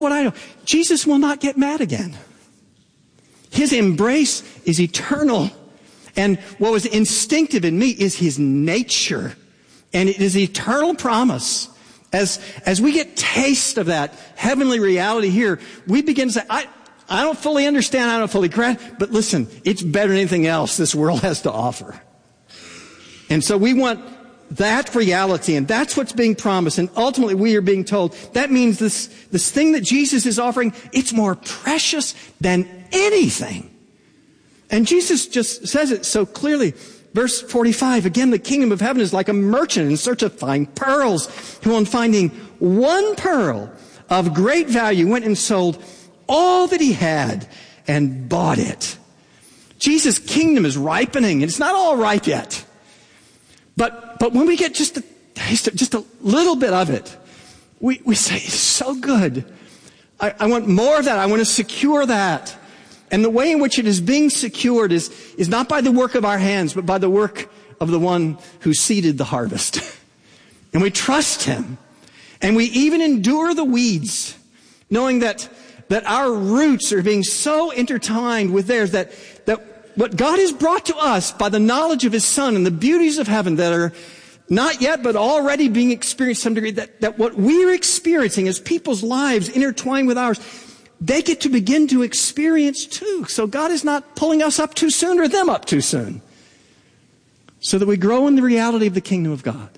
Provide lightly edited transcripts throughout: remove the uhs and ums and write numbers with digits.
what I know. Jesus will not get mad again. His embrace is eternal. And what was instinctive in me is his nature. And it is eternal promise. As we get taste of that heavenly reality here, we begin to say, I don't fully understand, I don't fully grasp, but listen, it's better than anything else this world has to offer. And so we want that reality, and that's what's being promised. And ultimately we are being told that means this thing that Jesus is offering, it's more precious than anything. And Jesus just says it so clearly. Verse 45, again, the kingdom of heaven is like a merchant in search of fine pearls, who on finding one pearl of great value went and sold all that he had and bought it. Jesus' kingdom is ripening, and it's not all ripe yet. But when we get just a taste of just a little bit of it, we say, it's so good. I want more of that. I want to secure that. And the way in which it is being secured is not by the work of our hands, but by the work of the one who seeded the harvest. And we trust him. And we even endure the weeds, knowing that our roots are being so intertwined with theirs that what God has brought to us by the knowledge of his Son and the beauties of heaven that are not yet, but already being experienced to some degree, that what we're experiencing as people's lives intertwined with ours, they get to begin to experience too. So God is not pulling us up too soon or them up too soon. So that we grow in the reality of the kingdom of God.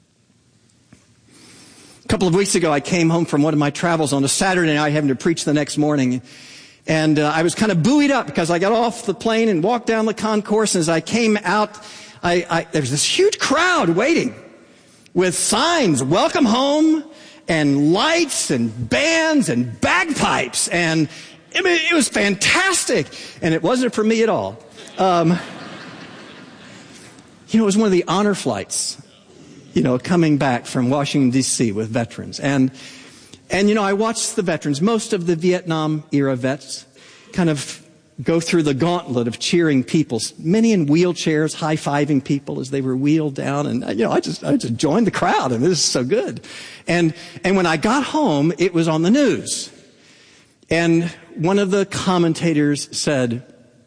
A couple of weeks ago, I came home from one of my travels on a Saturday night, having to preach the next morning. And I was kind of buoyed up because I got off the plane and walked down the concourse. And as I came out, there was this huge crowd waiting with signs, welcome home, and lights and bands and bagpipes. And it was fantastic. And it wasn't for me at all. It was one of the honor flights, coming back from Washington, D.C. with veterans. And I watched the veterans, most of the Vietnam era vets, kind of go through the gauntlet of cheering people, many in wheelchairs, high-fiving people as they were wheeled down. And, I just joined the crowd, and this is so good. And when I got home, it was on the news. And one of the commentators said,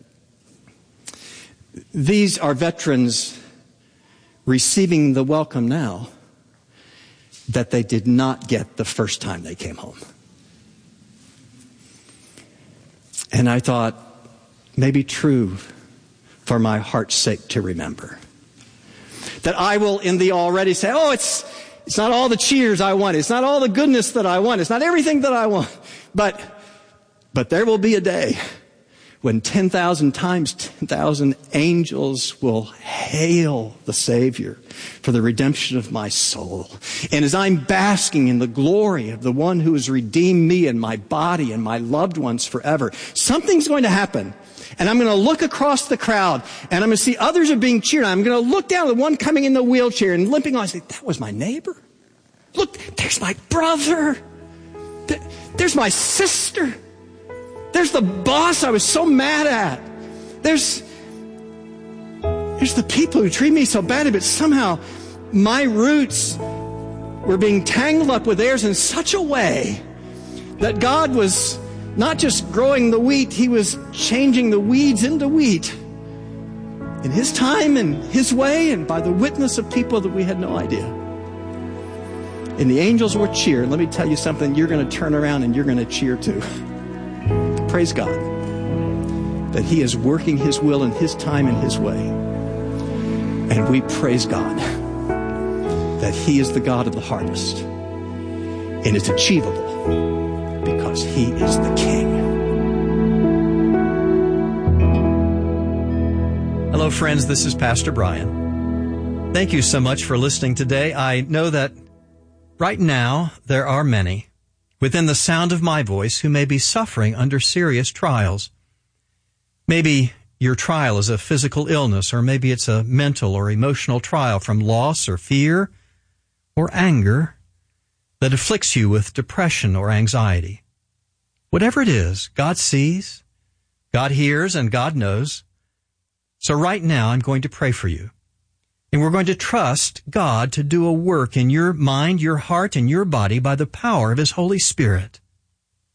these are veterans receiving the welcome now that they did not get the first time they came home. And I thought, maybe true for my heart's sake to remember. That I will in the already say, it's not all the cheers I want. It's not all the goodness that I want. It's not everything that I want. But there will be a day when 10,000 times 10,000 angels will hail the Savior for the redemption of my soul. And as I'm basking in the glory of the one who has redeemed me and my body and my loved ones forever, something's going to happen. And I'm going to look across the crowd, and I'm going to see others are being cheered. I'm going to look down at the one coming in the wheelchair and limping on and say, that was my neighbor. Look, there's my brother. There's my sister. There's the boss I was so mad at. There's the people who treat me so badly, but somehow my roots were being tangled up with theirs in such a way that God was not just growing the wheat, he was changing the weeds into wheat in his time and his way and by the witness of people that we had no idea. And the angels were cheering. Let me tell you something, you're going to turn around and you're going to cheer too. Praise God that he is working his will in his time and his way. And we praise God that he is the God of the harvest. And it's achievable because he is the King. Hello, friends. This is Pastor Brian. Thank you so much for listening today. I know that right now there are many within the sound of my voice who may be suffering under serious trials. Maybe your trial is a physical illness, or maybe it's a mental or emotional trial from loss or fear or anger that afflicts you with depression or anxiety. Whatever it is, God sees, God hears, and God knows. So right now, I'm going to pray for you. And we're going to trust God to do a work in your mind, your heart, and your body by the power of his Holy Spirit.